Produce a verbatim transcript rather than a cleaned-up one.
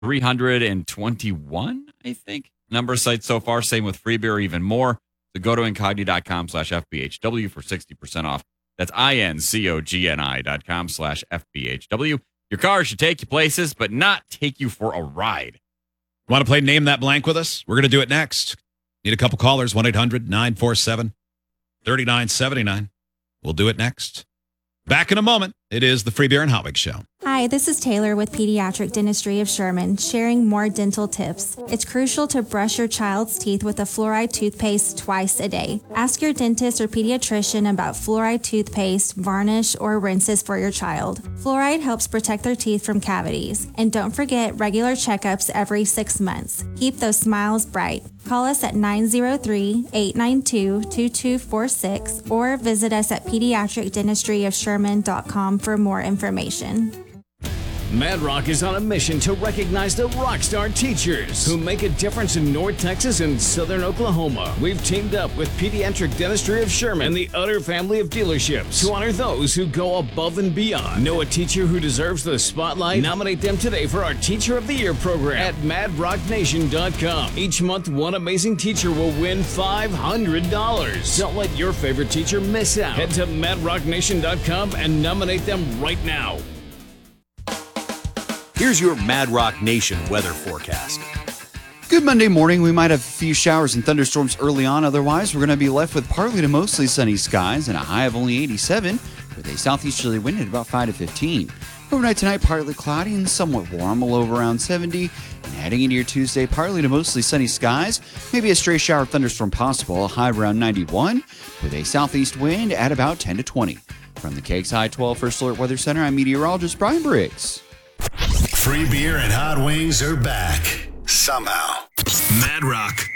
three hundred twenty-one, I think. Number of sites so far. Same with free beer, even more. So go to incogni.com slash FBHW for sixty percent off. That's I-N-C-O-G-N-I dot com slash F-B-H-W. Your car should take you places, but not take you for a ride. Want to play Name That Blank with us? We're going to do it next. Need a couple callers, one eight hundred nine four seven three nine seven nine. We'll do it next. Back in a moment. It is the Free Beer and Hotwig Show. Hi, this is Taylor with Pediatric Dentistry of Sherman, sharing more dental tips. It's crucial to brush your child's teeth with a fluoride toothpaste twice a day. Ask your dentist or pediatrician about fluoride toothpaste, varnish, or rinses for your child. Fluoride helps protect their teeth from cavities. And don't forget regular checkups every six months. Keep those smiles bright. Call us at nine zero three, eight nine two, two two four six or visit us at pediatric dentistry of sherman dot com for more information. Mad Rock is on a mission to recognize the rockstar teachers who make a difference in North Texas and Southern Oklahoma. We've teamed up with Pediatric Dentistry of Sherman and the Utter family of dealerships to honor those who go above and beyond. Know a teacher who deserves the spotlight? Nominate them today for our Teacher of the Year program at mad rock nation dot com. Each month, one amazing teacher will win five hundred dollars. Don't let your favorite teacher miss out. Head to mad rock nation dot com and nominate them right now. Here's your Mad Rock Nation weather forecast. Good Monday morning. We might have a few showers and thunderstorms early on. Otherwise, we're going to be left with partly to mostly sunny skies and a high of only eighty-seven with a southeasterly wind at about five to fifteen. Overnight tonight, partly cloudy and somewhat warm, a low of around seventy. And heading into your Tuesday, partly to mostly sunny skies. Maybe a stray shower thunderstorm possible, a high of around ninety-one with a southeast wind at about ten to twenty. From the K X I twelve First Alert Weather Center, I'm meteorologist Brian Briggs. Free beer and hot wings are back. Somehow. Mad Rock